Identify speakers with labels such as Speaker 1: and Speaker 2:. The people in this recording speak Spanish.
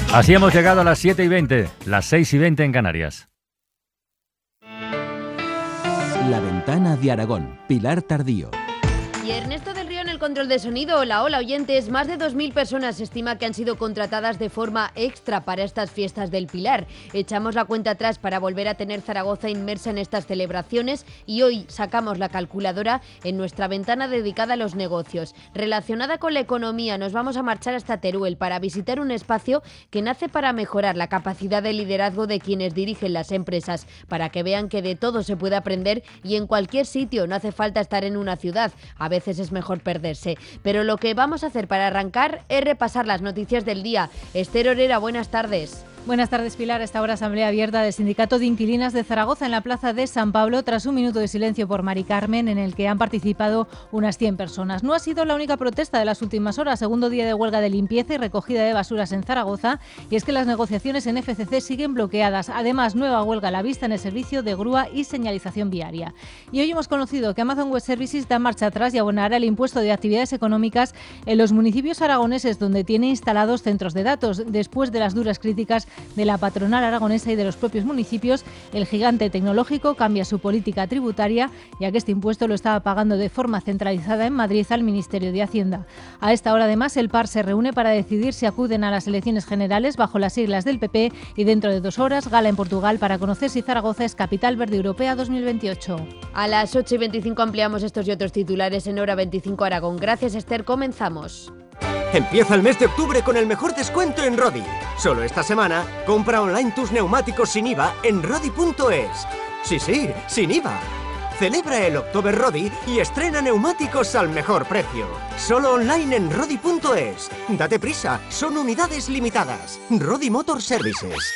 Speaker 1: Así hemos llegado a las 7:20, las 6:20 en Canarias.
Speaker 2: La Ventana de Aragón, Pilar Tardío.
Speaker 3: Y Ernesto del Río en el control de sonido. Hola, oyentes. Más de 2.000 personas se estima que han sido contratadas de forma extra para estas fiestas del Pilar. Echamos la cuenta atrás para volver a tener Zaragoza inmersa en estas celebraciones y hoy sacamos la calculadora en nuestra ventana dedicada a los negocios. Relacionada con la economía, nos vamos a marchar hasta Teruel para visitar un espacio que nace para mejorar la capacidad de liderazgo de quienes dirigen las empresas, para que vean que de todo se puede aprender y en cualquier sitio, no hace falta estar en una ciudad. A veces es mejor perderse. Pero lo que vamos a hacer para arrancar es repasar las noticias del día. Esther Orera, buenas tardes.
Speaker 4: Buenas tardes, Pilar. Esta hora asamblea abierta del Sindicato de Inquilinas de Zaragoza en la plaza de San Pablo tras un minuto de silencio por Mari Carmen en el que han participado unas 100 personas. No ha sido la única protesta de las últimas horas, segundo día de huelga de limpieza y recogida de basuras en Zaragoza, y es que las negociaciones en FCC siguen bloqueadas. Además, nueva huelga a la vista en el servicio de grúa y señalización viaria. Y hoy hemos conocido que Amazon Web Services da marcha atrás y abonará el impuesto de actividades económicas en los municipios aragoneses donde tiene instalados centros de datos. Después de las duras críticas de la patronal aragonesa y de los propios municipios, el gigante tecnológico cambia su política tributaria, ya que este impuesto lo estaba pagando de forma centralizada en Madrid al Ministerio de Hacienda. A esta hora, además, el PAR se reúne para decidir si acuden a las elecciones generales bajo las siglas del PP y dentro de 2 horas, gala en Portugal para conocer si Zaragoza es Capital Verde Europea 2028.
Speaker 3: A las 8:25 ampliamos estos y otros titulares en Hora 25 Aragón. Gracias, Esther. Comenzamos.
Speaker 5: Empieza el mes de octubre con el mejor descuento en Rodi. Solo esta semana, compra online tus neumáticos sin IVA en Rodi.es. Sí, sin IVA. Celebra el October Rodi y estrena neumáticos al mejor precio. Solo online en Rodi.es. Date prisa, son unidades limitadas. Rodi Motor Services.